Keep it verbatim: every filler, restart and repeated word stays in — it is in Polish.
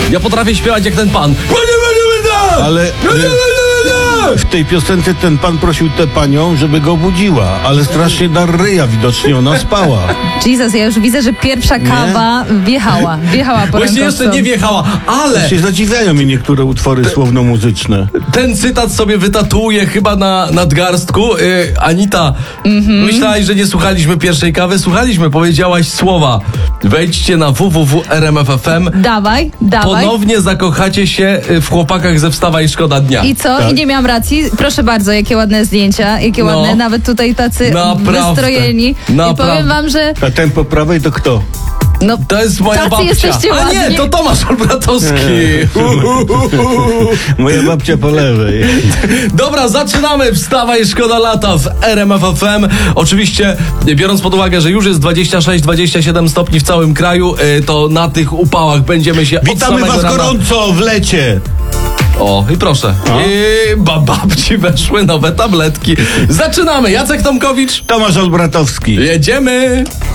Ja potrafię śpiewać jak ten pan. Ale w tej piosence ten pan prosił tę panią, żeby go budziła, ale strasznie dar ryja widocznie, ona spała. Jesus, ja już widzę, że pierwsza kawa wjechała. Wjechała po Właśnie jeszcze nie wjechała, ale Się zadziwiają mi niektóre utwory słowno-muzyczne. ten cytat sobie wytatuję chyba na nadgarstku. Yy, Anita, Mhm. myślałaś, że nie słuchaliśmy pierwszej kawy? Słuchaliśmy, powiedziałaś słowa. Wejdźcie na w w w kropka r m f f m. Dawaj, dawaj. Ponownie zakochacie się w chłopakach ze Wstawa i Szkoda Dnia. I co? Tak. I nie miałam racji? Proszę bardzo, jakie ładne zdjęcia, jakie No. ładne, nawet tutaj tacy Naprawdę. wystrojeni. I Naprawdę. powiem wam, że A ten po prawej to kto? no, To jest moja tacy babcia. jesteście A nie, ładni. to Tomasz Olbratowski. Moja babcia po lewej. Dobra, zaczynamy. Wstawa i Szkoda lata w R M F F M. Oczywiście, biorąc pod uwagę, że już jest dwadzieścia sześć dwadzieścia siedem stopni w całym kraju, y, to na tych upałach będziemy się od Witamy samego was rana... gorąco w lecie. O, i proszę. O. I ba, babci weszły nowe tabletki. Zaczynamy. Jacek Tomkowicz. Tomasz Olbratowski. Jedziemy.